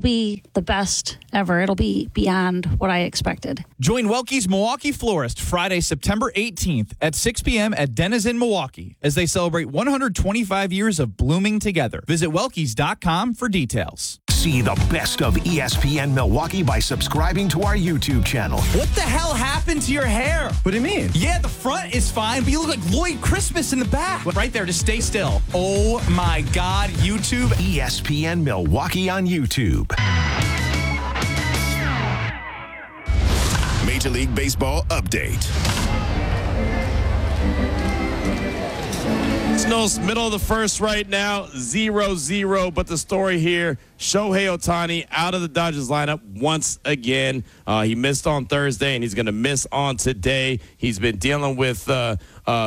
be the best ever. It'll be beyond what I expected. Join Welke's Milwaukee Florist Friday, September 18th at 6 p.m. at Denizen Milwaukee as they celebrate 125 years of blooming together. Visit Welkes.com for details. See the best of ESPN Milwaukee by subscribing to our YouTube channel. What the hell happened to your hair? What do you mean? Yeah, the front is fine, but you look like Lloyd Christmas in the back. Right there, just stay still. Oh my God, YouTube. ESPN Milwaukee on YouTube. Major League Baseball update. It's middle of the first right now, 0-0. But the story here, Shohei Ohtani out of the Dodgers lineup once again. He missed on Thursday, and he's going to miss on today. He's been dealing with the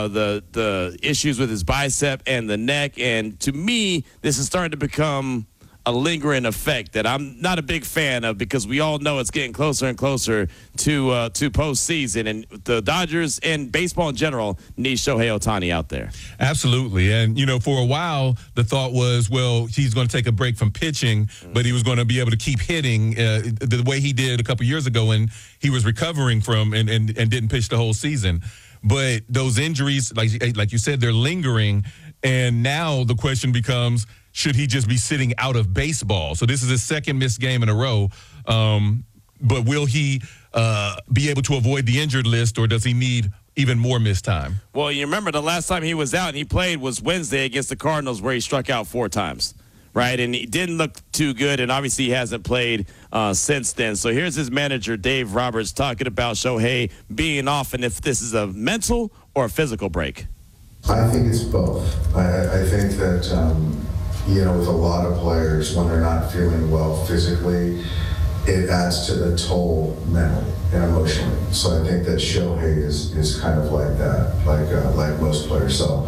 issues with his bicep and the neck. And to me, this is starting to become a lingering effect that I'm not a big fan of, because we all know it's getting closer and closer to postseason, and the Dodgers and baseball in general need Shohei Ohtani out there. Absolutely. And, for a while, the thought was, well, he's going to take a break from pitching, but he was going to be able to keep hitting the way he did a couple years ago when he was recovering from and didn't pitch the whole season. But those injuries, like you said, they're lingering. And now the question becomes, should he just be sitting out of baseball? So this is his second missed game in a row. But will he be able to avoid the injured list, or does he need even more missed time? Well, you remember the last time he was out and he played was Wednesday against the Cardinals, where he struck out 4 times, right? And he didn't look too good, and obviously he hasn't played since then. So here's his manager, Dave Roberts, talking about Shohei being off and if this is a mental or a physical break. I think it's both. I think that, with a lot of players, when they're not feeling well physically, it adds to the toll mentally and emotionally. So I think that Shohei is kind of like that, like most players. So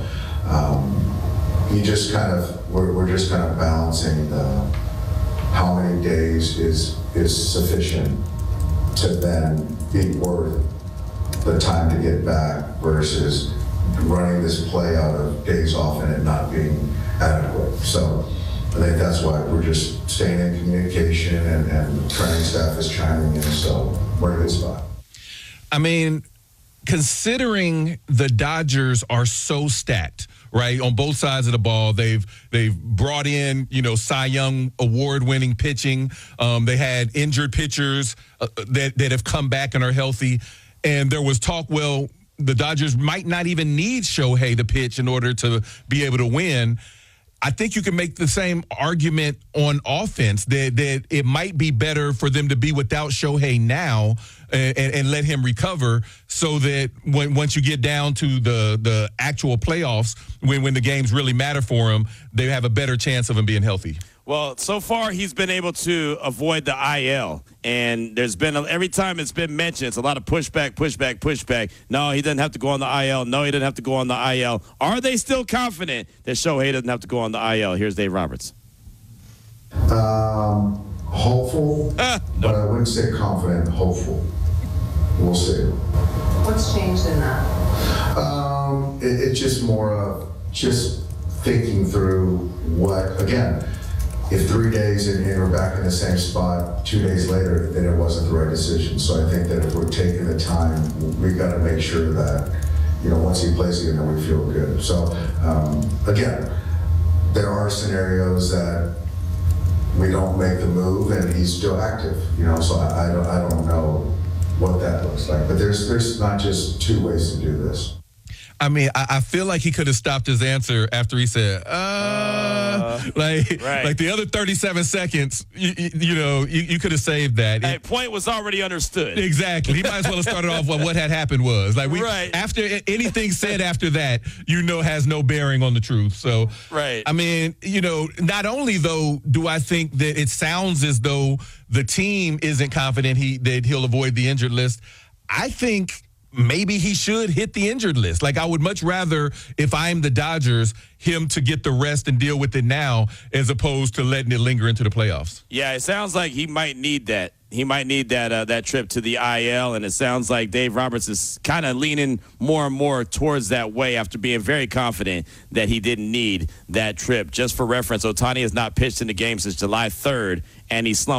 we're just kind of balancing how many days is sufficient to then be worth the time to get back versus running this play out of days off and it not being adequate. So I think that's why we're just staying in communication, and the training staff is chiming in, so we're in a good spot. I mean, considering the Dodgers are so stacked, right, on both sides of the ball, they've brought in, Cy Young award-winning pitching. They had injured pitchers that have come back and are healthy. And there was talk, well, the Dodgers might not even need Shohei to pitch in order to be able to win. I think you can make the same argument on offense that it might be better for them to be without Shohei now and let him recover, so that once you get down to the actual playoffs, when the games really matter for him, they have a better chance of him being healthy. Well, so far he's been able to avoid the IL, and there's been every time it's been mentioned, it's a lot of pushback. No, he doesn't have to go on the IL. No, he doesn't have to go on the IL. Are they still confident that Shohei doesn't have to go on the IL? Here's Dave Roberts. Hopeful, but I wouldn't say confident. Hopeful. We'll see. What's changed in that? It's just more of just thinking through what, again, if 3 days and we're back in the same spot 2 days later, then it wasn't the right decision. So I think that if we're taking the time, we got to make sure that, once he plays again, that we feel good. So again, there are scenarios that we don't make the move and he's still active, so I don't know what that looks like. But there's not just 2 ways to do this. I mean, I feel like he could have stopped his answer after he said, like the other 37 seconds, you could have saved that. Hey, point was already understood. Exactly. He might as well have started off with what had happened was. After anything said after that, has no bearing on the truth. So, right. I mean, not only, though, do I think that it sounds as though the team isn't confident that he'll avoid the injured list, I think maybe he should hit the injured list. I would much rather, if I'm the Dodgers, him to get the rest and deal with it now, as opposed to letting it linger into the playoffs. Yeah, it sounds like he might need that. He might need that trip to the IL, and it sounds like Dave Roberts is kind of leaning more and more towards that way after being very confident that he didn't need that trip. Just for reference, Ohtani has not pitched in the game since July 3rd, and he slumped